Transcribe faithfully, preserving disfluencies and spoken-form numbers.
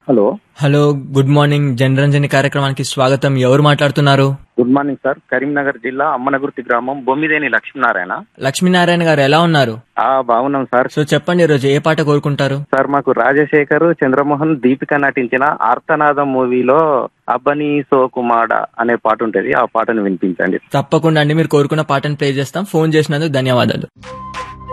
Hello hello good morning Janaranjani కార్యక్రమానికి స్వాగతం. ఎవరు మాట్లాడుతున్నారు? Good morning sir. కరీంనగర్ జిల్లా అమ్మనగుర్తి గ్రామం బొమ్మిదేని లక్ష్మీనారాయణ. లక్ష్మీనారాయణ గారు ఎలా ఉన్నారు? ఆ బాగున్నాం సార్. సో చెప్పండి, ఈరోజు ఏ పాట కోరుకుంటారు? సార్ మాకు రాజశేఖర్, చంద్రమోహన్, దీపిక నటించిన ఆర్తనాదం మూవీలో అబ్బని సోకుమాడ అనే పాట ఉంటది, ఆ పాటను వినిపించండి. తప్పకుండా అండి, మీరు కోరుకున్న పాటను ప్లే చేస్తాం. ఫోన్ చేసినందుకు ధన్యవాదాలు.